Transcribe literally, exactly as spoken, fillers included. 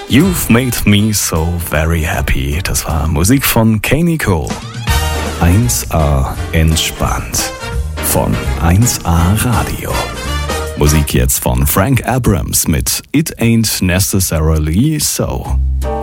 You've made me so very happy. Das war Musik von Kanye Cole. eins A entspannt von eins A Radio. Musik jetzt von Frank Abrams mit It Ain't Necessarily So.